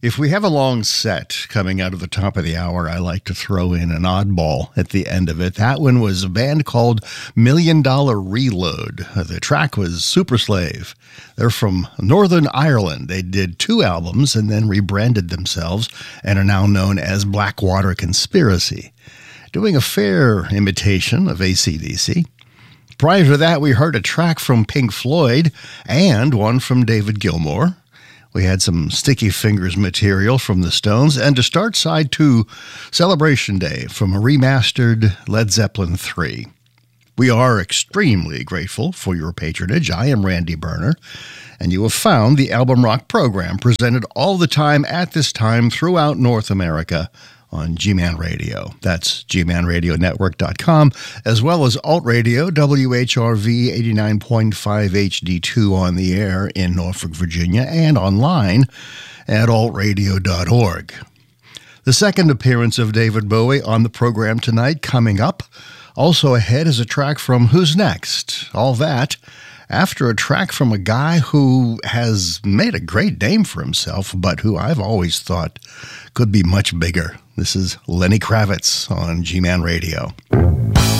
If we have a long set coming out of the top of the hour, I like to throw in an oddball at the end of it. That one was a band called $1 Million Reload. The track was Super Slave. They're from Northern Ireland. They did 2 albums and then rebranded themselves and are now known as Blackwater Conspiracy, doing a fair imitation of AC/DC. Prior to that, we heard a track from Pink Floyd and one from David Gilmour. We had some Sticky Fingers material from the Stones, and to start side 2, Celebration Day from a remastered Led Zeppelin 3. We are extremely grateful for your patronage. I am Randy Berner, and you have found the Album Rock program presented all the time at this time throughout North America on G-Man Radio. That's gmanradionetwork.com, as well as Alt Radio, WHRV 89.5 HD2 on the air in Norfolk, Virginia, and online at altradio.org. The second appearance of David Bowie on the program tonight coming up. Also ahead is a track from Who's Next? All that after a track from a guy who has made a great name for himself, but who I've always thought could be much bigger. This is Lenny Kravitz on G-Man Radio.